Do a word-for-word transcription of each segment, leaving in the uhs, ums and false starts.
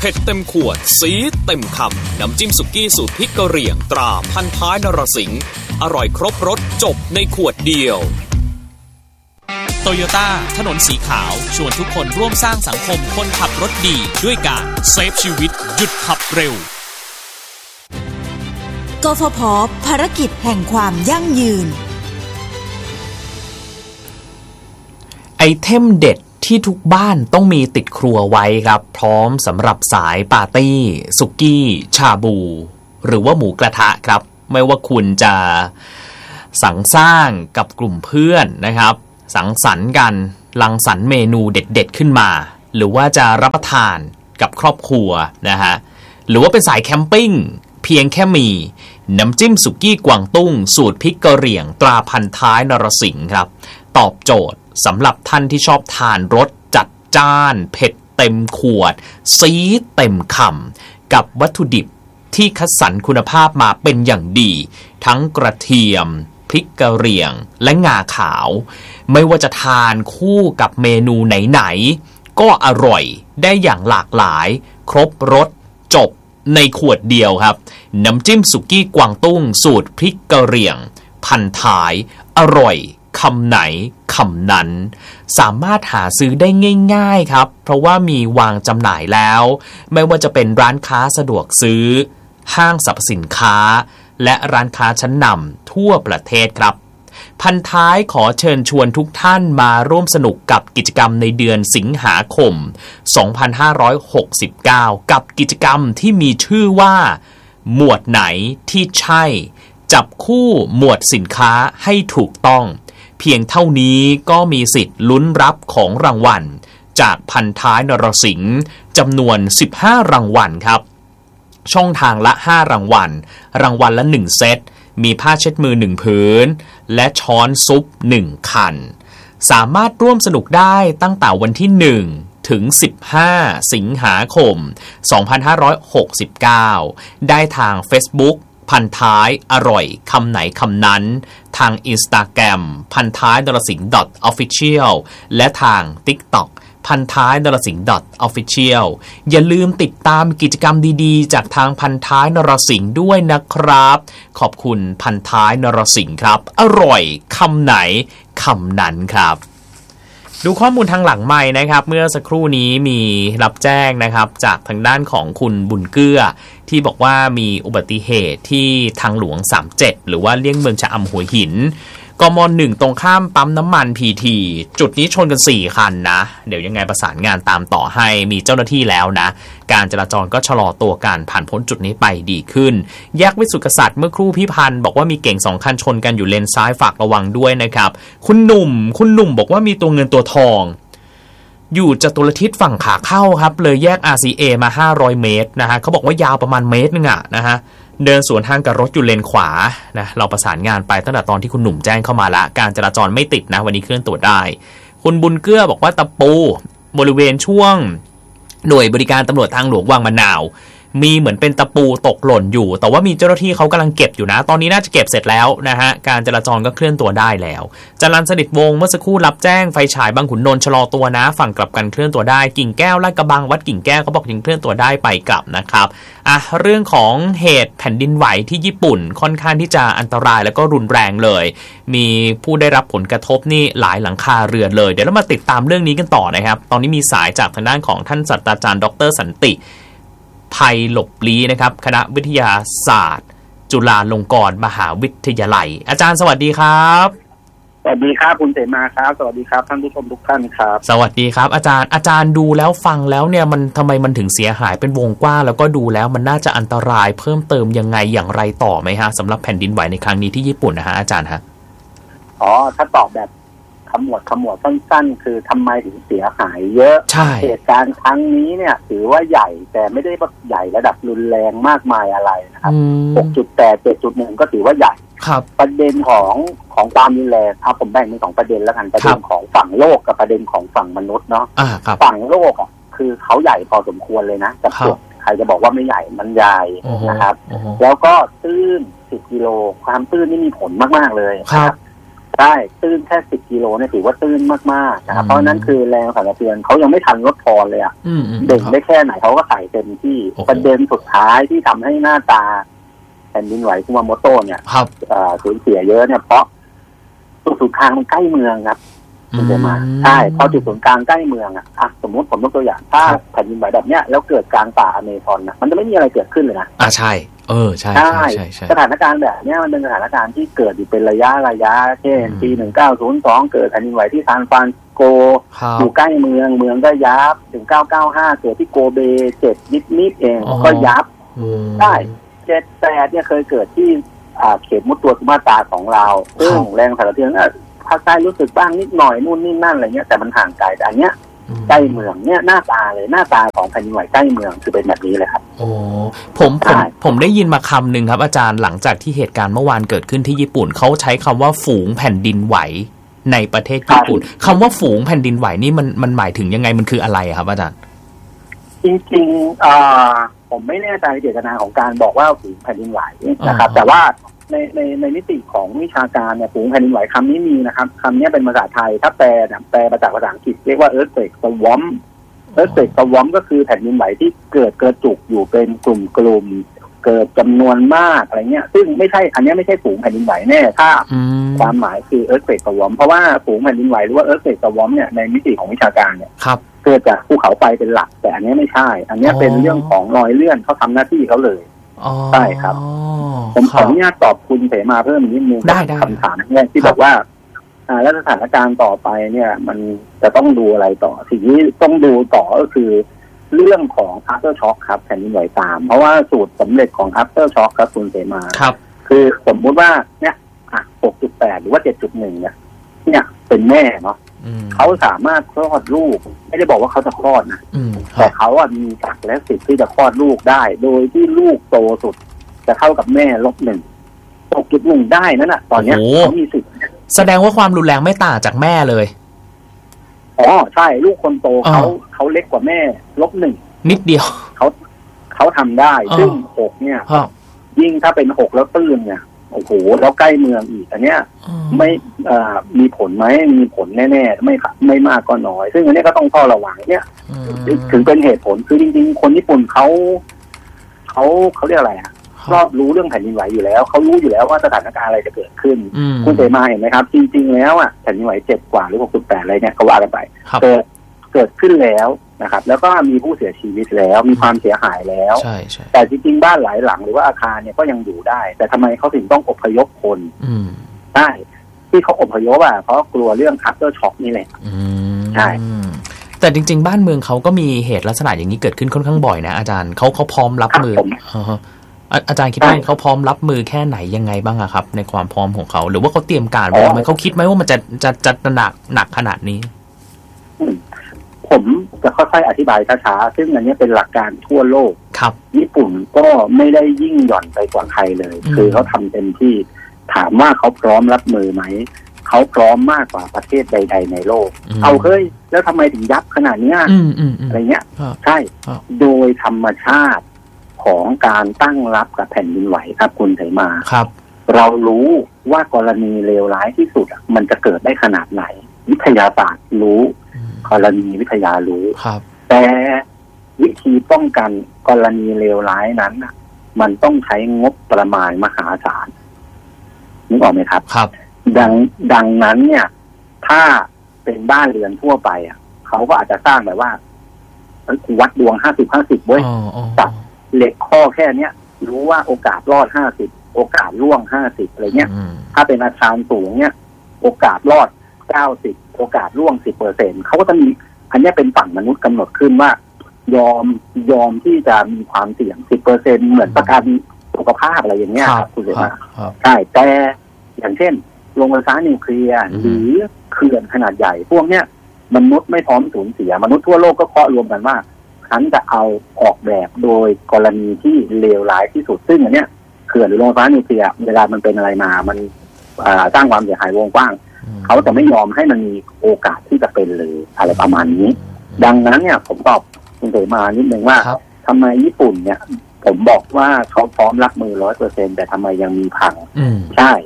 เผ็ดเต็มขวดสีเต็มคำน้ำจิ้มสุกี้สูตรพริกกะเหรี่ยงตราพันท้ายนรสิงห์อร่อยครบรสจบในขวดเดียวโตโยต้าถนนสีขาวชวนทุกคนร่วมสร้างสังคมคนขับรถดีด้วยการเซฟชีวิตหยุดขับเร็วกฟผ.ภารกิจแห่งความยั่งยืนไอเทมเด็ดที่ทุกบ้านต้องมีติดครัวไว้ครับพร้อมสำหรับสายปาร์ตี้สุกี้ชาบูหรือว่าหมูกระทะครับไม่ว่าคุณจะสังสร้างกับกลุ่มเพื่อนนะครับสังสรรค์กันรังสรรค์เมนูเด็ดๆขึ้นมาหรือว่าจะรับประทานกับครอบครัวนะฮะหรือว่าเป็นสายแคมปิ้งเพียงแค่มีน้ำจิ้มสุกี้กวางตุ้งสูตรพริกกะเหรี่ยงตราพันท้ายนรสิงห์ครับตอบโจทย์สำหรับท่านที่ชอบทานรสจัดจ้านเผ็ดเต็มขวดซีดเต็มคำกับวัตถุดิบที่คัดสรรคุณภาพมาเป็นอย่างดีทั้งกระเทียมพริกกะเหรี่ยงและงาขาวไม่ว่าจะทานคู่กับเมนูไหนๆก็อร่อยได้อย่างหลากหลายครบรสจบในขวดเดียวครับน้ำจิ้มสุกี้กวางตุ้งสูตรพริกกะเหรี่ยงพันท้ายอร่อยคำไหนคำนั้นสามารถหาซื้อได้ง่ายๆครับเพราะว่ามีวางจำหน่ายแล้วไม่ว่าจะเป็นร้านค้าสะดวกซื้อห้างสรรพสินค้าและร้านค้าชั้นนำทั่วประเทศครับพันท้ายขอเชิญชวนทุกท่านมาร่วมสนุกกับกิจกรรมในเดือนสิงหาคมสองพันห้าร้อยหกสิบเก้ากับกิจกรรมที่มีชื่อว่าหมวดไหนที่ใช่จับคู่หมวดสินค้าให้ถูกต้องเพียงเท่านี้ก็มีสิทธิ์ลุ้นรับของรางวัลจากพันท้ายนรสิงห์จำนวนสิบห้ารางวัลครับช่องทางละห้ารางวัลรางวัลละหนึ่งเซตมีผ้าเช็ดมือหนึ่งผืนและช้อนซุปหนึ่งคันสามารถร่วมสนุกได้ตั้งแต่วันที่หนึ่งถึงสิบห้าสิงหาคมสองพันห้าร้อยหกสิบเก้าได้ทาง Facebook พันท้ายอร่อยคำไหนคำนั้นทาง Instagram พันท้ายนรสิงห์ .official และทาง TikTok พันท้ายนรสิงห์ .official อย่าลืมติดตามกิจกรรมดีๆจากทางพันท้ายนรสิงห์ด้วยนะครับขอบคุณพันท้ายนรสิงห์ครับอร่อยคำไหนคำนั้นครับดูข้อมูลทางหลังไมค์นะครับเมื่อสักครู่นี้มีรับแจ้งนะครับจากทางด้านของคุณบุญเกื้อที่บอกว่ามีอุบัติเหตุที่ทางหลวงสามสิบเจ็ดหรือว่าเลี่ยงเมืองชะอำหัวหินกม.หนึ่งตรงข้ามปั๊มน้ำมัน พี ที จุดนี้ชนกันสี่คันนะเดี๋ยวยังไงประสานงานตามต่อให้มีเจ้าหน้าที่แล้วนะการจราจรก็ชะลอตัวการผ่านพ้นจุดนี้ไปดีขึ้นแยกวิสุทธิกษัตริย์เมื่อครู่พี่พันธ์บอกว่ามีเก่งสองคันชนกันอยู่เลนซ้ายฝากระวังด้วยนะครับคุณหนุ่มคุณหนุ่มบอกว่ามีตัวเงินตัวทองอยู่จตุรทิศฝั่งขาเข้าครับเลยแยก อาร์ ซี เอ มาห้าร้อยเมตรนะฮะเขาบอกว่ายาวประมาณเมตรนึงอ่ะนะฮะเดินสวนทางกับรถอยู่เลนขวานะเราประสานงานไปตั้งแต่ตอนที่คุณหนุ่มแจ้งเข้ามาละการจราจรไม่ติดนะวันนี้เคลื่อนตัวได้คุณบุญเกื้อบอกว่าตะปูบริเวณช่วงหน่วยบริการตำรวจทางหลวงวังมะนาวมีเหมือนเป็นตะปูตกหล่นอยู่แต่ว่ามีเจ้าหน้าที่เขากำลังเก็บอยู่นะตอนนี้น่าจะเก็บเสร็จแล้วนะฮะการจราจรก็เคลื่อนตัวได้แล้วจรัญสนิทวงศ์เมื่อสักครู่รับแจ้งไฟฉายบางขุนนนท์ชะลอตัวนะฝั่งกลับกันเคลื่อนตัวได้กิ่งแก้วลาดกระบังวัดกิ่งแก้วเขาบอกยังเคลื่อนตัวได้ไปกลับนะครับอ่ะเรื่องของเหตุแผ่นดินไหวที่ญี่ปุ่นค่อนข้างที่จะอันตรายแล้วก็รุนแรงเลยมีผู้ได้รับผลกระทบนี่หลายหลังคาเรือนเลยเดี๋ยวเรามาติดตามเรื่องนี้กันต่อนะครับตอนนี้มีสายจากทางด้านของท่านศาสตราจารย์ดรสันติภัยหลบลี้นะครับคณะวิทยาศาสตร์จุฬาลงกรณ์มหาวิทยาลัยอาจารย์สวัสดีครับสวัสดีครับคุณเสมาครับสวัสดีครับท่านผู้ชมทุกท่านครับสวัสดีครับอาจารย์อาจารย์ดูแล้วฟังแล้วเนี่ยมันทำไมมันถึงเสียหายเป็นวงกว้างแล้วก็ดูแล้วมันน่าจะอันตรายเพิ่มเติมยังไงอย่างไรต่อไหมฮะสำหรับแผ่นดินไหวในครั้งนี้ที่ญี่ปุ่นนะฮะอาจารย์ฮะอ๋อถ้าตอบแบบขมวดขมวดสั้นๆคือทำไมถึงเสียหายเยอะเหตุการณ์ครั้งนี้เนี่ยถือว่าใหญ่แต่ไม่ได้ใหญ่ระดับรุนแรงมากมายอะไรนะครับ หกจุดแปด เจ็ดจุดหนึ่ง ก็ถือว่าใหญ่ประเด็นของของความรุนแรงเอาผมแบ่งเป็นสองประเด็นแล้วกันประเด็นของฝั่งโลกกับประเด็นของฝั่งมนุษย์เนาะฝั่งโลกอ่ะคือเขาใหญ่พอสมควรเลยนะแต่ใครจะบอกว่าไม่ใหญ่มันใหญ่นะครับแล้วก็ตื้นสิบกิโลความตื้นนี่มีผลมากๆเลยครับใช่ตื้นแค่สิบกิโลเนี่ยถือว่าตื้นมากๆนะครับเพราะนั้นคือแรงสั่นสะเทือนเขายังไม่ทันลดทอนเลยอ่ะเด่งได้แค่ไหนเขาก็ใส่เต็มที่ประเด็นสุดท้ายที่ทำให้หน้าตาแผ่นดินไหวคุมาโมโตะเนี่ยสูญเสียเยอะเนี่ยเพราะจุดศูนย์กลางมันใกล้เมืองครับคุณเจมาใช่พอจุดศูนย์กลางใกล้เมืองอ่ะอ่ะสมมติผมยกตัวอย่างถ้าแผ่นดินไหวแบบเนี้ยแล้วเกิดกลางป่าอเมซอนนะมันจะไม่มีอะไรเกิดขึ้นเลยนะอ่าใช่เออใช่ใช่ใช่สถานการณ์แบบเนี้ยมันเป็นสถานการณ์ที่เกิดอยู่เป็นระยะระยะเช่นปีหนึ่งเก้าศูนย์สองเกิดแผ่นดินไหวที่ซานฟรานซิสโกอยู่ใกล้เมืองเมืองก็ยับถึงเก้าเก้าห้าเกิดที่โกเบเจ็ดนิดนิดเองก็ยับใช่เจ็ดแปดเนี่ยเคยเกิดที่เขตมุดตัวสุมาตราของเราซึ่งแรงสั่นสะเทือนภาคใต้รู้สึกบ้างนิดหน่อยนู่นนี่นั่นอะไรเงี้ยแต่มันห่างไกลแต่อันเนี้ยใกล้เมืองเนี่ยหน้าตาเลยหน้าตาของแผ่นดินไหวใกล้เมืองคือเป็นแบบนี้เลยครับโอ้ผมผมผมได้ยินมาคำหนึ่งครับอาจารย์หลังจากที่เหตุการณ์เมื่อวานเกิดขึ้นที่ญี่ปุ่นเขาใช้คำว่าฝูงแผ่นดินไหวในประเทศญี่ปุ่นคำว่าฝูงแผ่นดินไหวนี่มันมันหมายถึงยังไงมันคืออะไรครับอาจารย์จริงๆอ่าผมไม่แน่ใจเจตนาของการบอกว่าฝูงแผ่นดินไหวนะครับแต่ว่าในในในมิติของวิชาการเนี่ยฝูงแผ่นดินไหวคำนี้มีนะครับคำนี้เป็นภาษาไทยถ้าแปลแปลมาจากภาษาอังกฤษเรียกว่า earthquake swarm earthquake swarm ก็คือแผ่นดินไหวที่เกิดกระจุกอยู่เป็นกลุ่มๆเกิดจำนวนมากอะไรเงี้ยซึ่งไม่ใช่อันนี้ไม่ใช่ฝูงแผ่นดินไหวแน่ถ้าความหมายคือ earthquake swarm เพราะว่าฝูงแผ่นดินไหวหรือว่า earthquake swarm เนี่ยในมิติของวิชาการเนี่ยเกิดจากภูเขาไฟเป็นหลักแต่อันนี้ไม่ใช่อันนี้เป็นเรื่องของรอยเลื่อนเขาทำหน้าที่เขาเลยใช่ครับผมขออนุญาตตอบคุณเสมาเพิ่มนิดนึงคำถามแรกที่บอกว่าแล้วสถานการณ์ต่อไปเนี่ยมันจะต้องดูอะไรต่อสิ่งที่ต้องดูต่อก็คือเรื่องของ after shock ครับแผ่นดินไหวตามเพราะว่าสูตรสำเร็จของ after shock ครับคุณเสมาครับคือสมมติว่าเนี่ยอ่ะ หกจุดแปด หรือว่า เจ็ดจุดหนึ่ง เนี่ยเนี่ยเป็นแม่เนาะเขาสามารถคลอดลูกไม่ได้บอกว่าเขาจะคลอดนะแต่เขาอ่ะมีศักดิ์และสิทธิ์ที่จะคลอดลูกได้โดยที่ลูกโตสุดจะเท่ากับแม่ลบหนึ่งตกจุดหนึ่งได้นั่นน่ะตอนนี้เขามีสิทธิ์แสดงว่าความรุนแรงไม่ต่างจากแม่เลยอ๋อใช่ลูกคนโตเขาเขาเล็กกว่าแม่ลบหนึ่งนิดเดียวเขาเขาทำได้ซึ่งหกเนี่ยยิ่งถ้าเป็นหกแล้วตื้นเนี่ยโอ้โหแล้วใกล้เมืองอีกอันเนี้ยไม่มีผลไหมมีผลแน่ๆไม่ไม่มากก็น้อยซึ่งอันนี้ก็ต้องเฝ้าระวังเนี่ยถึงเป็นเหตุผลคือจริงๆคนญี่ปุ่นเขาเขาเขาเรียกอะไรอ่ะรอบรู้เรื่องแผ่นดินไหวอยู่แล้วเขารู้อยู่แล้วว่าสถานการณ์อะไรจะเกิดขึ้นคุณเสมาเห็นไหมครับจริงๆแล้วอ่ะแผ่นดินไหวเจ็ดกว่าหรือหกจุดแปดอะไรเนี่ยก็ว่ากันไปเกิดเกิดขึ้นแล้วนะครับแล้วก็มีผู้เสียชีวิตแล้วมีความเสียหายแล้วใช่ใช่แต่จริงๆบ้านหลายหลังหรือว่าอาคารเนี่ยก็ยังอยู่ได้แต่ทำไมเขาถึงต้องอพยพคนใช่ที่เขาอพยพอ่ะเพราะกลัวเรื่อง after shock นี่แหละใช่แต่จริงๆบ้านเมืองเขาก็มีเหตุลักษณะอย่างนี้เกิดขึ้นค่อนข้างบ่อยนะอาจารย์เขาเขาพร้อมรับมืออาจารย์คิดว่าเขาพร้อมรับมือแค่ไหนยังไงบ้างอะครับในความพร้อมของเขาหรือว่าเขาเตรียมการไว้ไหมเขาคิดไหมว่ามันจะจะจะหนักหนักขนาดนี้ผมจะค่อยๆอธิบายช้าๆซึ่งอันนี้เป็นหลักการทั่วโลกครับญี่ปุ่นก็ไม่ได้ยิ่งหย่อนไปกว่าใครเลยคือเขาทำเต็มที่ถามว่าเขาพร้อมรับมือไหมเขาพร้อมมากกว่าประเทศใดๆในโลกเอาเฮ้ยแล้วทำไมถึงยับขนาดนี้อะไรเงี้ยใช่โดยธรรมชาติของการตั้งรับกับแผ่นดินไหวครับคุณไถมาครับเรารู้ว่ากรณีเลวร้ายที่สุดมันจะเกิดได้ขนาดไหนวิทยาศาสตร์รู้กรณีวิทยารู้แต่วิธีป้องกันกรณีเลวร้ายนั้นมันต้องใช้งบประมาณมหาศาลนึกออกไหมครับครับดังดังนั้นเนี่ยถ้าเป็นบ้านเรือนทั่วไปอ่ะเขาก็อาจจะสร้างแบบว่าวัดดวงห้าสิบห้าสิบเว้ยตัดเหล็กข้อแค่เนี้ยรู้ว่าโอกาสรอดห้าสิบโอกาสร่วงห้าสิบอะไรเงี้ยถ้าเป็นอาคารสูงเนี่ยโอกาสรอดเก้าสิบโอกาสร่วงสิบเปอร์เซ็นต์เขาก็จะมีอันนี้เป็นฝั่งมนุษย์กำหนดขึ้นว่ายอมยอมที่จะมีความเสี่ยงสิบเปอร์เซ็นต์เหมือนประกันสุขภาพอะไรอย่างเงี้ยครับคุณเสมาใช่แต่อย่างเช่นโรงไฟฟ้านิวเคลียร์หรือเขื่อนขนาดใหญ่พวกเนี้ยมนุษย์ไม่พร้อมสูญเสียมนุษย์ทั่วโลกก็เคาะรวมกันว่าฉันจะเอาออกแบบโดยกรณีที่เลวร้ายที่สุดซึ่งอันเนี้ยเขื่อนหรือโรงไฟฟ้านิวเคลียร์เวลามันเป็นอะไรมามันสร้างความเสียหายวงกว้างเขาจะไม่ยอมให้มันมีโอกาสที่จะเป็นเลยอะไรประมาณนี้ดังนั้นเนี่ยผมตอบคุณเสมานิดนึงว่าทำไมญี่ปุ่นเนี่ยผมบอกว่าเขาพร้อมรับมือร้อยเปอร์เซ็นต์แต่ทำไมยังมีพังใช่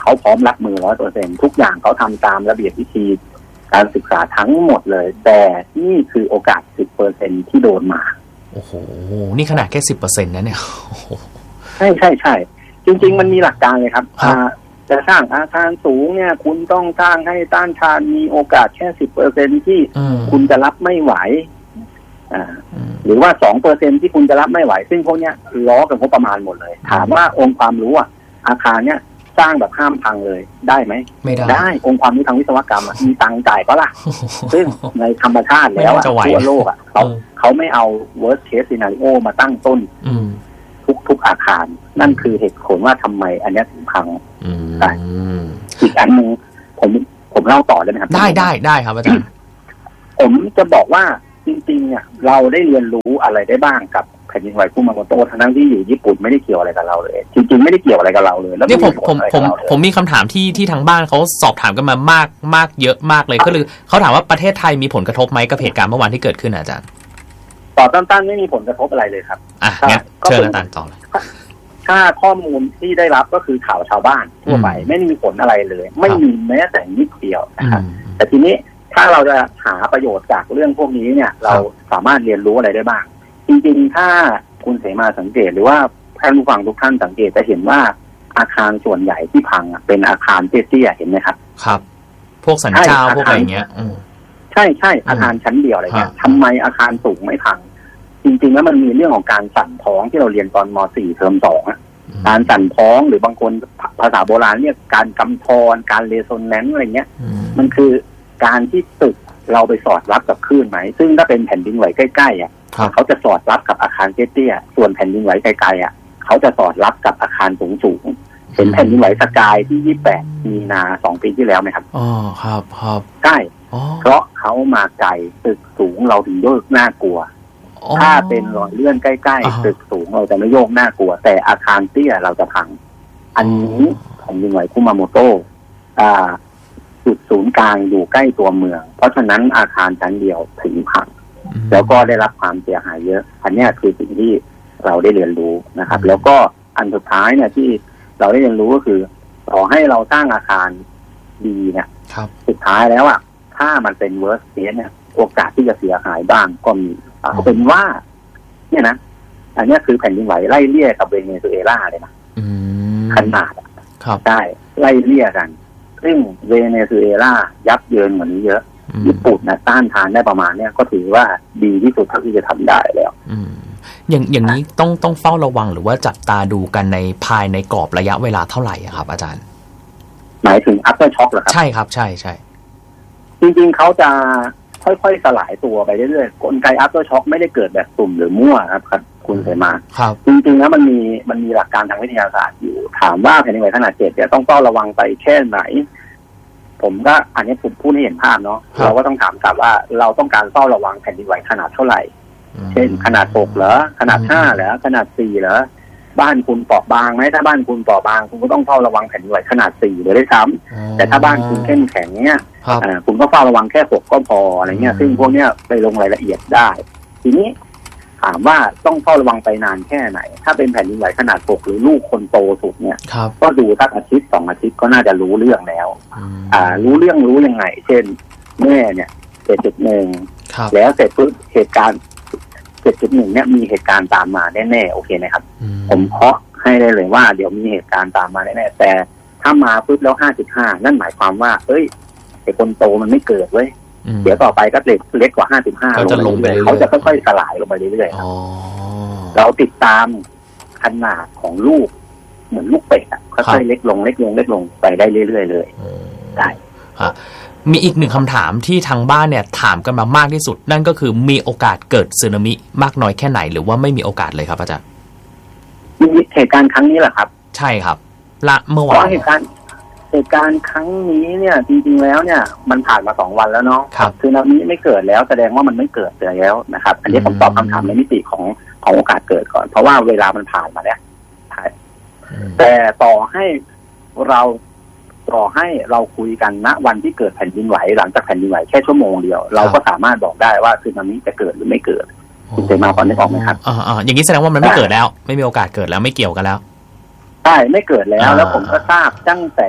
เขาพร้อมรับมือร้อยเปอร์เซ็นทุกอย่างเขาทำตามระเบียบวิธีการศึกษาทั้งหมดเลยแต่นี่คือโอกาสสิบเปอร์เซ็นที่โดนมาโอ้โหนี่ขนาดแค่สิบเปอร์เซ็นต์นะเนี่ยใช่ใช่ใช่จริงๆมันมีหลักการเลยครับจะสร้างอาคารสูงเนี่ยคุณต้องสร้างให้ต้านทานมีโอกาสแค่สิบเปอร์เซ็นที่คุณจะรับไม่ไหวอ่าหรือว่าสองเปอร์เซ็นที่คุณจะรับไม่ไหวซึ่งพวกเนี้ยล้อกับงบประมาณหมดเลยถามว่าองค์ความรู้อ่ะอาคารเนี้ยสร้างแบบห้ามพังเลยได้ไหมไม่ได้ได้องค์ความรู้ทางวิศวกรรมมีตังค์จ่ายก็ล่ะซึ่งในธรรมชาติแล้วทั่วโลกอ่ะเขาเขาไม่เอา worst case scenario มาตั้งต้นทุกทุกอาคารนั่นคือเหตุผลว่าทำไมอันนี้ถึงพังได้อีกอันนึงผมผมเล่าต่อได้ไหมครับได้ได้ได้ครับอาจารย์ผมจะบอกว่าจริงๆเนี่ยเราได้เรียนรู้อะไรได้บ้างกับแผ่นดินไหวคุมาโมโตะทั้งที่อยู่ญี่ปุ่นไม่ได้เกี่ยวอะไรกับเราเลยจริงๆไม่ได้เกี่ยวอะไรกับเราเลยแล้วนี่ผมผมผมผมมีคำถามที่ที่ทางบ้านเขาสอบถามกันมามากมากเยอะมากเลยก็คือเขาถามว่าประเทศไทยมีผลกระทบไหมกับเหตุการณ์เมื่อวานที่เกิดขึ้นอาจารย์ต่อต้นๆไม่มีผลกระทบอะไรเลยครับอ่ะงั้นเชิญอาจารย์ต่อเลยถ้าข้อมูลที่ได้รับก็คือข่าวชาวบ้านทั่วไปไม่มีผลอะไรเลยไม่มีแม้แต่นิดเดียวนะครับแต่ทีนี้ถ้าเราจะหาประโยชน์จากเรื่องพวกนี้เนี่ยเราสามารถเรียนรู้อะไรได้บ้างจริงๆถ้าคุณเสมาสังเกตหรือว่าท่านผู้ฟังทุกท่านสังเกตจะเห็นว่าอาคารส่วนใหญ่ที่พังเป็นอาคารเตี้ยๆเห็นไหมครับครับพวกสันเจ้าพวกอะไรเงี้ยใช่ใช่อาคารชั้นเดียวอะไรเงี้ยทำไมอาคารสูงไม่พังจริงๆแล้วมันมีเรื่องของการสั่นท้องที่เราเรียนตอนม.สี่ เทอมสองอ่ะการสั่นท้องหรือบางคนภาษาโบราณเรียกการกำทรการเรโซแนนซ์อะไรเงี้ยมันคือการที่ตึกเราไปสอดรับกับคลื่นไหมซึ่งถ้าเป็นแผ่นดินไหวใกล้ๆอ่ะเขาจะสอดรับกับอาคารเตี้ยๆส่วนแผ่นดินไหวไกลๆอ่ะเขาจะสอดรับกับอาคารสูงๆเห็นแผ่นดินไหวสกายที่ยี่สิบแปดมีนาสองปีที่แล้วไหมครับอ๋อครับครับใช่เพราะเขามาไกลตึกสูงเราถึงโยกน่ากลัวถ้าเป็นรอยเลื่อนใกล้ๆตึกสูงเราจะไม่โยกน่ากลัวแต่อาคารเตี้ยเราจะพังอันนี้แผ่นดินไหวคุมาโมโตะอ่าจุดศูนย์กลางอยู่ใกล้ตัวเมืองเพราะฉะนั้นอาคารชั้นเดียวถึงพังแล้วก็ได้รับความเสียหายเยอะอันนี้คือสิ่งที่เราได้เรียนรู้นะครับแล้วก็อันสุดท้ายเนี่ยที่เราได้เรียนรู้ก็คือต่อให้เราสร้างอาคารดีเนี่ยสุดท้ายแล้วอ่ะถ้ามันเป็น worst case เนี่ยโอกาสที่จะเสียหายบ้างก็มีเอาเป็นว่าเนี่ยนะอันนี้คือแผ่นดินไหวไล่เลี่ยกับเวเนซุเอลาเลยนะขนาดได้ไล่เลี่ยกันซึ่งเวเนซุเอลายับเยินเหมือนนี้เยอะญี่ปุ่นนะต้านทานได้ประมาณเนี้ยก็ถือว่าดีที่สุดเท่าที่จะทำได้แล้วอย่างอย่างนี้ต้องต้องเฝ้าระวังหรือว่าจับตาดูกันในภายในกรอบระยะเวลาเท่าไหร่ครับอาจารย์หมายถึง after shock เหรอครับใช่ครับใช่ใช่จริงๆเขาจะค่อยๆสลายตัวไปเรื่อยๆกลไก after shock ไม่ได้เกิดแบบสุ่มหรือมั่วครับคุณเสมาจริงๆแล้วมันมีมันมีหลักการทางวิทยาศาสตร์อยู่ถามว่าแผ่นดินไหวขนาดเจ็ดเนี่ยต้องเฝ้าระวังไปแค่ไหนผมก็อันนี้ผมพูดให้เห็นภาพเนาะเราก็ต้องถามกลับว่าเราต้องการเฝ้าระวังแผ่นดินไหวขนาดเท่าไหร่เช่นขนาดหกเหรอขนาดห้าเหรอขนาดสี่เหรอบ้านคุณเปราะบางไหมถ้าบ้านคุณเปราะบางคุณก็ต้องเฝ้าระวังแผ่นดินไหวขนาดสี่เลยได้ซ้ำแต่ถ้าบ้านคุณเข้มแข็งเนี่ยคุณก็เฝ้าระวังแค่หกก็พออะไรเงี้ยซึ่งพวกเนี้ยไปลงรายละเอียดได้ทีนี้ถามว่าต้องเฝ้าระวังไปนานแค่ไหนถ้าเป็นแผ่นดินไหวขนาดหกหรือลูกคนโตสุดเนี่ยก็ดูสักอาทิตย์สองอาทิตย์ก็น่าจะรู้เรื่องแล้วอ่ารู้เรื่องรู้ยังไงเช่นแม่เนี่ยเจ็ดจุดหนึ่งแล้วเสร็จปุ๊บเหตุการณ์เจ็ดจุดหนึ่งเนี่ยมีเหตุการณ์ตามมาแน่ๆโอเคไหมครับผมเคาะให้ได้เลยว่าเดี๋ยวมีเหตุการณ์ตามมาแน่ๆแต่ถ้ามาปุ๊บแล้วห้าจุดห้านั่นหมายความว่าเอ้ยไอ้คนโตมันไม่เกิดเว้ยเดี๋ยวต่อไปก็เล็กเล็กกว่าห้าจุดห้าลงไปเรื่อยๆเขาจะค่อยๆสลายลงไปเรื่อยๆเราติดตามขนาดของลูกเหมือนลูกเป็ดอ่ะค่อยๆเล็กลงเล็กลงเล็กลงไปได้เรื่อยๆเลยได้มีอีกหนึ่งคำถามที่ทางบ้านเนี่ยถามกันมามากที่สุดนั่นก็คือมีโอกาสเกิดสึนามิมากน้อยแค่ไหนหรือว่าไม่มีโอกาสเลยครับอาจารย์เหตุการณ์ครั้งนี้แหละครับใช่ครับละเมื่อวานเหตุการณ์เหตุการณ์ครั้งนี้เนี่ยจริงๆแล้วเนี่ยมันผ่านมาสองวันแล้วเนาะสึนามิไม่เกิดแล้วแสดงว่ามันไม่เกิดแล้วนะครับอันนี้ผมตอบคำถามในมิติของของโอกาสเกิดก่อนเพราะว่าเวลามันผ่านมาแล้วแต่ต่อให้เราต่อให้เราคุยกันณวันที่เกิดแผ่นดินไหวหลังจากแผ่นดินไหวแค่ชั่วโมงเดียวเราก็สามารถบอกได้ว่าสึนามิจะเกิดหรือไม่เกิดคุณเสมาพอนึกออกไหมครับอ่าๆอย่างนี้แสดงว่ามันไม่เกิดแล้วไม่มีโอกาสเกิดแล้วไม่เกี่ยวกันแล้วใช่ไม่เกิดแล้วแล้วผมก็ทราบตั้งแต่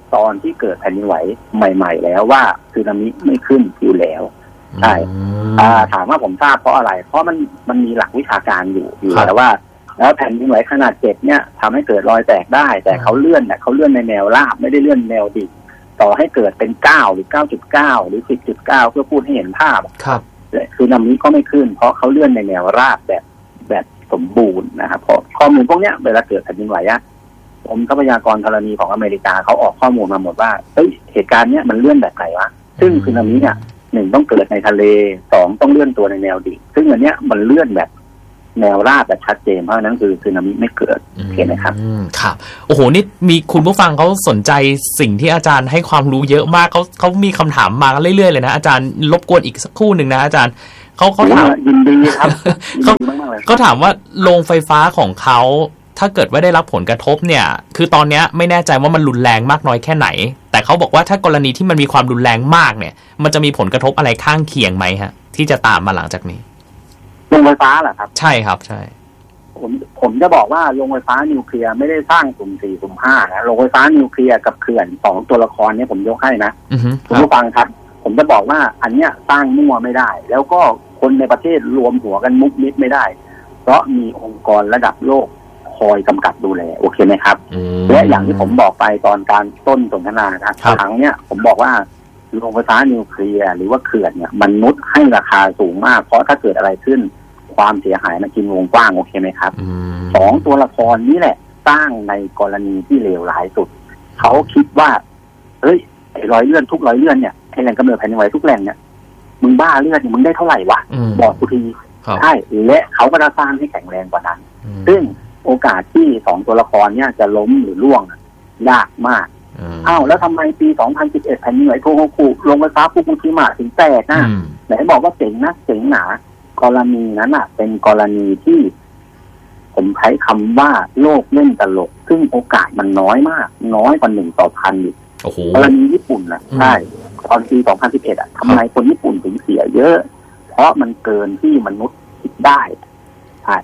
ตอนที่เกิดแผ่นดินไหวใหม่ๆแล้วว่าสึนามิไม่ขึ้นอยู่แล้วใช่ถามว่าผมทราบเพราะอะไรเพราะมันมันมีหลักวิชาการอยู่อยู่แล้วว่าแล้วแผ่นดินไหวขนาดเจ็ดเนี่ยทำให้เกิดรอยแตกได้แต่เขาเลื่อนเนี่ยเขาเลื่อนในแนวราบไม่ได้เลื่อนแนวดิ่งต่อให้เกิดเป็นเก้าหรือเก้าจุดเก้าหรือสิบจุดเก้าเพื่อพูดให้เห็นภาพครับสึนามิก็ไม่ขึ้นเพราะเขาเลื่อนในแนวราบแบบแบบสมบูรณ์นะครับเพราะข้อมูลพวกเนี้ยเวลาเกิดแผ่นดินไหวอะกรมทรัพยากรธรณีของอเมริกาเขาออกข้อมูลมาหมดว่าเฮ้ยเหตุการณ์เนี้ยมันเลื่อนแบบไหนวะซึ่งสึนามิเนี่ยหนึ่งต้องเกิดในทะเลสองต้องเลื่อนตัวในแนวดิ่งซึ่งอันเนี้ยมันเลื่อนแบบแนวราบแบบชัดเจนเพราะนั้นคือสึนามิไม่เกิดเห็นไหมครับครับโอ้โหนี่มีคุณผู้ฟังเขาสนใจสิ่งที่อาจารย์ให้ความรู้เยอะมากเขาเขามีคำถามมาเรื่อยๆเลยนะอาจารย์รบกวนอีกสักครู่หนึ่งนะอาจารย์เขาเขาถามยินดีครับเขาเขาถามว่าโรงไฟฟ้าของเขาถ้าเกิดว่าได้รับผลกระทบเนี่ยคือตอนนี้ไม่แน่ใจว่ามันรุนแรงมากน้อยแค่ไหนแต่เขาบอกว่าถ้ากรณีที่มันมีความรุนแรงมากเนี่ยมันจะมีผลกระทบอะไรข้างเคียงไหมฮะที่จะตามมาหลังจากนี้โรงไฟฟ้าเหรอครับใช่ครับใช่ผมผมจะบอกว่าโรงไฟฟ้านิวเคลียร์ไม่ได้สร้างกลุ่มสี่กลุ่มห้านะโรงไฟฟ้านิวเคลียร์กับเขื่อนสองตัวละครนี้ผมยกให้นะคุณผู้ฟังครับผมจะบอกว่าอันเนี้ยสร้างมั่วไม่ได้แล้วก็คนในประเทศรวมหัวกันมุกมิดไม่ได้เพราะมีองค์กรระดับโลกคอยกำกับดูแลโอเคไหมครับและอย่างที่ผมบอกไปตอนการต้นสนทนาครับครั้งเนี้ยผมบอกว่าโรงไฟฟ้านิวเคลียร์หรือว่าเขื่อนเนี่ยมันนุดให้ราคาสูงมากเพราะถ้าเกิดอะไรขึ้นความเสียหายมันกินวงกว้างโอเคไหมครับสองตัวละครนี้แหละสร้างในกรณีที่เลวร้ายสุดเขาคิดว่าเฮ้ยไอ้รอยเลื่อนทุกรอยเลื่อนเนี่ยไอ้แหล่งกำเนิดแผ่นดินไหวทุกแหล่งเนี่ยมึงบ้าเลื่อนมึงได้เท่าไหร่วะบอกกูทีใช่และเขาก็จะสร้างให้แข็งแรงกว่านั้นซึ่งโอกาสที่สองตัวละครเนี่ยจะล้มหรือร่วงยากมากอ้าวแล้วทำไมปีสองพันสิบเอ็ดแผ่นดินไหวโทโฮกุโรงไฟฟ้าฟุกุชิมะถึงแตกนะไหนบอกว่าเจ๋งนะเจ๋งหนากรณีนั้นอ่ะเป็นกรณีที่ผมใช้คำว่าโลกเล่นตลกซึ่งโอกาสมันน้อยมากน้อยกว่าหนึ่งต่อพันอีกกรณีญี่ปุ่นนะใช่ตอนปีสองพันสิบเอ็ดอ่ะทำไมคนญี่ปุ่นถึงเสียเยอะเพราะมันเกินที่มนุษย์คิดได้ใช่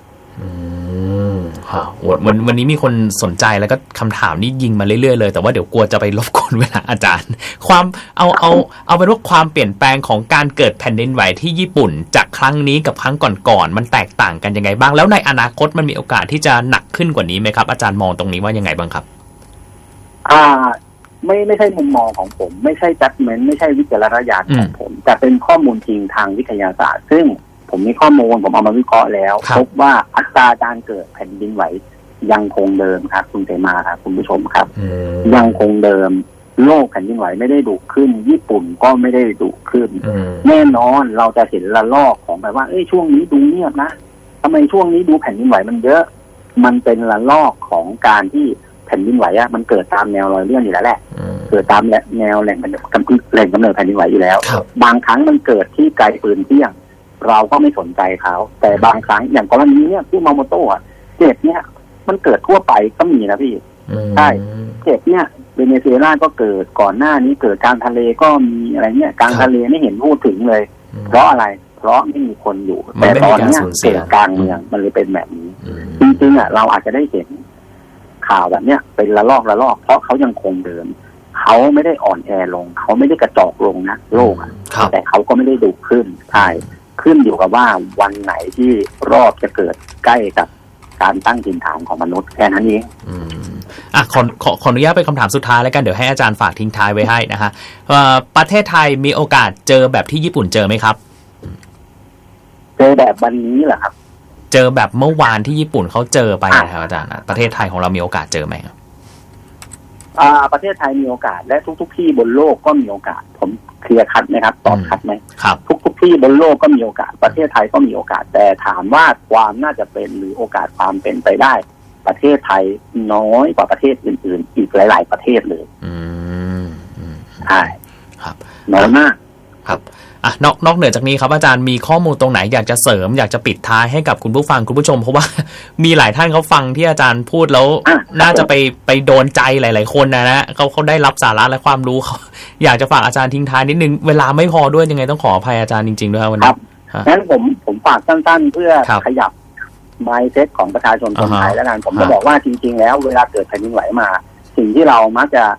วันวันนี้มีคนสนใจแล้วก็คำถามนี้ยิงมาเรื่อยๆเลยแต่ว่าเดี๋ยวกลัวจะไปรบกวนเวลาอาจารย์ความเอาเอาเอาเป็นว่าความเปลี่ยนแปลงของการเกิดแผ่นดินไหวที่ญี่ปุ่นจากครั้งนี้กับครั้งก่อนๆมันแตกต่างกันยังไงบ้างแล้วในอนาคตมันมีโอกาสที่จะหนักขึ้นกว่านี้ไหมครับอาจารย์มองตรงนี้ว่ายังไงบ้างครับอ่าไม่ไม่ใช่มุมมองของผมไม่ใช่จัดเมนต์ไม่ใช่วิจารณญาณของผมแต่เป็นข้อมูลจริงทางวิทยาศาสตร์ซึ่งผมมีข้อมูลผมเอามาวิเคราะห์แล้วพบว่าอัตราการเกิดแผ่นดินไหวยังคงเดิมครับคุณเสมาครับคุณผู้ชมครับยังคงเดิมโลกแผ่นดินไหวไม่ได้ดุขึ้นญี่ปุ่นก็ไม่ได้ดุขึ้นแน่นอนเราจะเห็นระลอกของแบบว่าเอ้ยช่วงนี้ดูเงียบนะทำไมช่วงนี้ดูแผ่นดินไหวมันเยอะมันเป็นระลอกของการที่แผ่นดินไหวอ่ะมันเกิดตามแนวรอยเลื่อนอยู่แล้วแหละเกิดตามแนวแหล่งกำเนิดแหล่งกำเนิดแผ่นดินไหวอยู่แล้วบางครั้งมันเกิดที่ไกลปืนเที่ยงเราก็ไม่สนใจเขาแต่บางครั้งอย่างกรณีเนี้ยที่มาโมโต้อ่ะเจ็บเนี้ยมันเกิดทั่วไปก็มีนะพี่ใช่เจ็บเนี่ยเวเนซุเอลาก็เกิดก่อนหน้านี้เกิดกลางทะเลก็มีอะไรเนี้ยกลางทะเลไม่เห็นพูดถึงเลยเพราะอะไรเพราะไม่มีคนอยู่แต่ตอนนี้เกิดกลางเมืองมันเลยเป็นแบบนี้จริงๆอ่ะเราอาจจะได้เห็นข่าวแบบเนี้ยเป็นระลอกระลอกเพราะเขายังคงเดิมเขาไม่ได้อ่อนแอลงเขาไม่ได้กระจอกลงนะโลกอ่ะแต่เขาก็ไม่ได้ดุขึ้นใช่ขึ้นอยู่กับว่าวันไหนที่รอบจะเกิดใกล้กับการตั้งถิ่นฐานของมนุษย์แค่นั้นเองอืมอ่ะขอขอขออนุญาตเป็นคำถามสุดท้ายแล้วกันเดี๋ยวให้อาจารย์ฝากทิ้งท้ายไว้ให้นะฮะประเทศไทยมีโอกาสเจอแบบที่ญี่ปุ่นเจอไหมครับเจอแบบวันนี้เหรอครับเจอแบบเมื่อวานที่ญี่ปุ่นเขาเจอไปนะครับอาจารย์ประเทศไทยของเรามีโอกาสเจอไหมครับอ่าประเทศไทยมีโอกาสและทุกๆที่บนโลกก็มีโอกาสผมเคลียร์คัดไหมครับตอบคัดไหมครับทุกๆที่บนโลกก็มีโอกาสประเทศไทยก็มีโอกาสแต่ถามว่าความน่าจะเป็นหรือโอกาสความเป็นไปได้ประเทศไทยน้อยกว่าประเทศอื่นๆอีกหลายๆประเทศเลยอืมใช่ครับน้อยมากครับอ่ะนอกนอกเหนือจากนี้ครับอาจารย์มีข้อมูลตรงไหนอยากจะเสริมอยากจะปิดท้ายให้กับคุณผู้ฟังคุณผู้ชมเพราะว่ามีหลายท่านเขาฟังที่อาจารย์พูดแล้วน่าจะไปไปโดนใจหลายๆคนนะนะเขาเขาได้รับสาระและความรู้เขาอยากจะฝากอาจารย์ทิ้งท้ายนิดนึงเวลาไม่พอด้วยยังไงต้องขออภัยอาจารย์จริงๆด้วยครับวันนี้ครับงั้นผมผมฝากสั้นๆเพื่อขยับ mindset ของประชาชนคนไทยแล้วกันผมจะบอกว่าจริงๆแล้วเวลาเกิดแผ่นดินไหวมาสิ่งที่เรามักจะ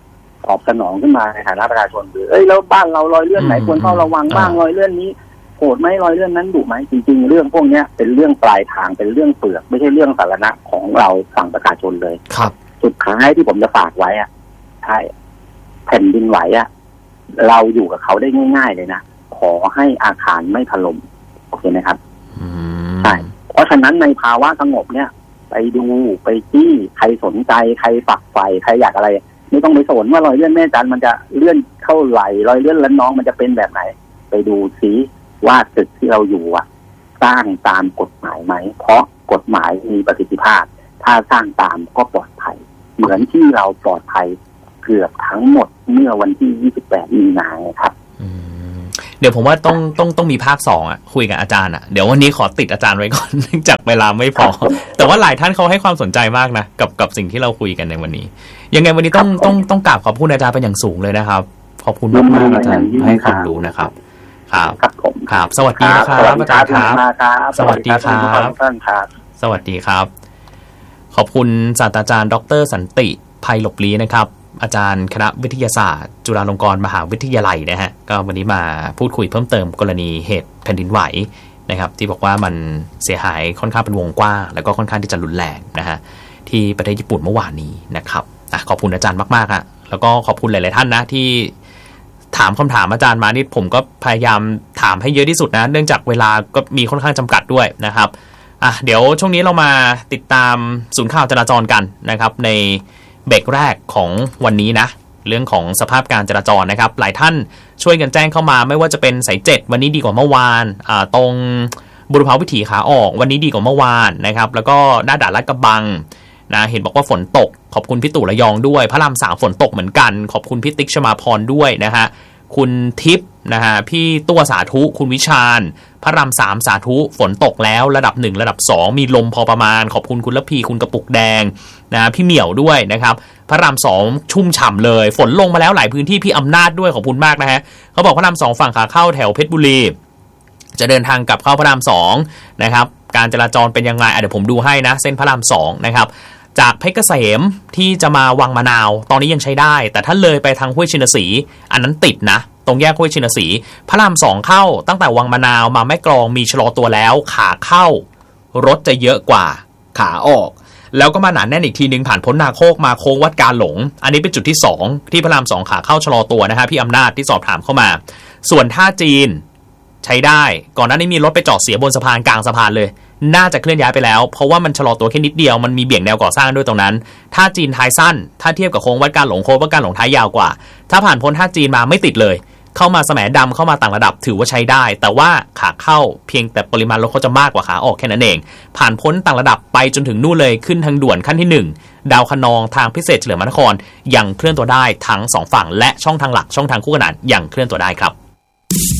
ตอบสนองขึ้นมาในฐานะประชาชนหรือเอ้ยแล้วบ้านเรารอยเลื่อนไหนควรเฝ้าระวังบ้างรอยเลื่อนนี้โหดไหมรอยเลื่อนนั้นดุไหมจริงๆเรื่องพวกนี้เป็นเรื่องปลายทางเป็นเรื่องเปลือกไม่ใช่เรื่องสาธารณะของเราฝั่งประชาชนเลยครับสุดท้ายที่ผมจะฝากไว้อ่ะใช่แผ่นดินไหวอ่ะเราอยู่กับเขาได้ง่ายๆเลยนะขอให้อาคารไม่ถล่มโอเคไหมครับใช่เพราะฉะนั้นในภาวะสงบเนี่ยไปดูไปจี้ใครสนใจใครฝักใฝ่ใครอยากอะไรไม่ต้องไปสนว่ารอยเลื่อนแม่จันมันจะเลื่อนเท่าไหร่รอยเลื่อนล้านน้องมันจะเป็นแบบไหนไปดูซิว่าตึกที่เราอยู่อ่ะสร้างตามกฎหมายไหมเพราะกฎหมายมีประสิทธิภาพถ้าสร้างตามก็ปลอดภัยเหมือนที่เราปลอดภัยเกือบทั้งหมดเมื่อวันที่ยี่สิบแปดมีนาครับเดี๋ยวผมว่าต้องต้องต้องมีภาคสองอ่ะคุยกับอาจารย์อ่ะเดี๋ยววันนี้ขอติดอาจารย์ไว้ก่อนเนื่องจากเวลาไม่พอแต่ว่าหลายท่านเขาให้ความสนใจมากนะกับกับสิ่งที่เราคุยกันในวันนี้ยังไงวันนี้ต้องต้องต้องกราบขอบคุณอาจารย์เป็นอย่างสูงเลยนะครับขอบคุณมากมากอาจารย์ให้ความรู้นะครับครับครับผมครับสวัสดีนะครับอาจารย์ครับสวัสดีครับท่านครับสวัสดีครับขอบคุณศาสตราจารย์ดรสันติไพหลบลี้นะครับอาจารย์คณะวิทยาศาสตร์จุฬาลงกรณ์มหาวิทยาลัยนะฮะก็วันนี้มาพูดคุยเพิ่มเติมกรณีเหตุแผ่นดินไหวนะครับที่บอกว่ามันเสียหายค่อนข้างเป็นวงกว้างแล้วก็ค่อนข้างที่จะรุนแรงนะฮะที่ประเทศญี่ปุ่นเมื่อวานนี้นะครับอ่ะขอบคุณอาจารย์มากๆฮะแล้วก็ขอบคุณหลายๆท่านนะที่ถามคำถามอาจารย์มานี่ผมก็พยายามถามให้เยอะที่สุดนะเนื่องจากเวลาก็มีค่อนข้างจำกัดด้วยนะครับอ่ะเดี๋ยวช่วงนี้เรามาติดตามศูนย์ข่าวจราจรกันนะครับในเบรกแรกของวันนี้นะเรื่องของสภาพการจราจรนะครับหลายท่านช่วยกันแจ้งเข้ามาไม่ว่าจะเป็นสายเจ็ดวันนี้ดีกว่าเมื่อวานอ่าตรงบุรพาวิถีขาออกวันนี้ดีกว่าเมื่อวานนะครับแล้วก็หน้าด่านลาดกระบังนะเห็นบอกว่าฝนตกขอบคุณพี่ตู่ระยองด้วยพระรามสามฝนตกเหมือนกันขอบคุณพี่ติ๊กชมาพรด้วยนะฮะคุณทิพย์นะฮะพี่ตัวสาธุคุณวิชาญพระรามสามสาธุฝนตกแล้วระดับหนึ่งระดับสองมีลมพอประมาณขอบคุณคุณละพีคุณกระปุกแดงนะพี่เหมี่ยวด้วยนะครับพระรามสองชุ่มฉ่ำเลยฝนลงมาแล้วหลายพื้นที่พี่อำนาจด้วยขอบคุณมากนะฮะเขาบอกพระรามสองฝั่งขาเข้าแถวเพชรบุรีจะเดินทางกลับเข้าพระรามสองนะครับการจราจรเป็นยังไงเดี๋ยวผมดูให้นะเส้นพระรามสองนะครับจากเพชรเกษมที่จะมาวังมะนาวตอนนี้ยังใช้ได้แต่ถ้าเลยไปทางห้วยชินสีอันนั้นติดนะตรงแยกห้วยชินสีพระรามสองเข้าตั้งแต่วังมะนาวมาแม่กลองมีชะลอตัวแล้วขาเข้ารถจะเยอะกว่าขาออกแล้วก็มาหนาแน่นอีกทีนึงผ่านพ้นนาโคกมาโค้งวัดกาหลงอันนี้เป็นจุดที่สองที่พระรามสองขาเข้าชะลอตัวนะฮะพี่อำนาจที่สอบถามเข้ามาส่วนท่าจีนใช้ได้ก่อนหน้านี้มีรถไปจอดเสียบนสะพานกลางสะพานเลยน่าจะเคลื่อนย้ายไปแล้วเพราะว่ามันชะลอตัวแค่นิดเดียวมันมีเบี่ยงแนวก่อสร้างด้วยตรงนั้นท่าจีนท้ายสั้นถ้าเทียบกับโค้งวัดกาหลงโค้งวัดกาหลงท้ายยาวกว่าถ้าผ่านพ้นท่าจีนมาไม่ติดเลยเข้ามาแสมดำเข้ามาต่างระดับถือว่าใช้ได้แต่ว่าขาเข้าเพียงแต่ปริมาณรถเขาจะมากกว่าขาออกแค่นั้นเองผ่านพ้นต่างระดับไปจนถึงนู่นเลยขึ้นทางด่วนขั้นที่หนึ่งดาวคะนองทางพิเศษเฉลิมพระนครยังเคลื่อนตัวได้ทั้งสองฝั่งและช่องทางหลักช่องทางคู่ขนานยังเคลื่อนตัวได้ครับ